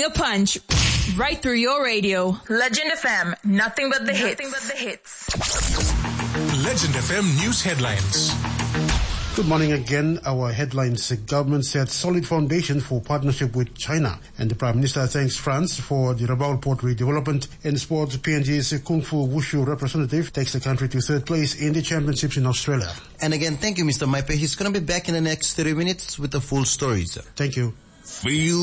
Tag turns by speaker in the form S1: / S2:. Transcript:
S1: a punch. Right through your radio. Legend FM. Nothing but the hits.
S2: Legend FM News Headlines.
S3: Good morning again. Our headlines. The government set solid foundation for partnership with China. And the Prime Minister thanks France for the Rabaul Port redevelopment. In sports, PNG's Kung Fu Wushu representative takes the country to third place in the championships in Australia.
S4: And again, thank you, Mr. Maipe. He's going to be back in the next 30 minutes with the full stories.
S3: Thank you.
S2: Feel